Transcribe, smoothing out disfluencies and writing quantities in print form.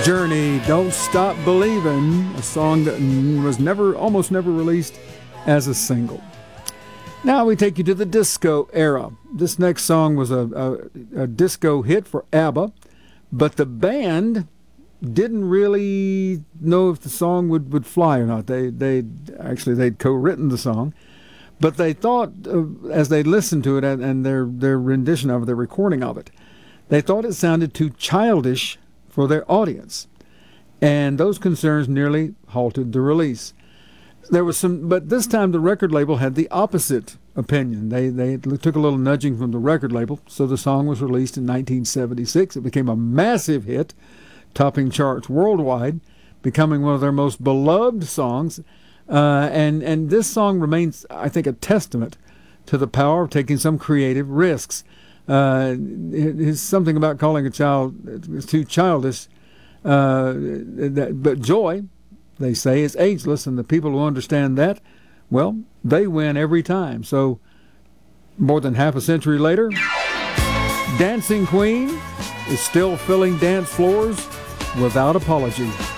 Journey, Don't Stop Believin', a song that was almost never released as a single. Now we take you to the disco era. This next song was a disco hit for ABBA, but the band didn't really know if the song would fly or not. They'd co-written the song, but they thought, as they listened to it and their rendition of it, their recording of it, they thought it sounded too childish for their audience, and those concerns nearly halted the release. There was but this time the record label had the opposite opinion. They took a little nudging from the record label, so the song was released in 1976. It became a massive hit, topping charts worldwide, becoming one of their most beloved songs. And this song remains, I think, a testament to the power of taking some creative risks. It's something about calling a child too childish, but joy, they say, is ageless, and the people who understand that, well, they win every time. So, more than half a century later, Dancing Queen is still filling dance floors without apology.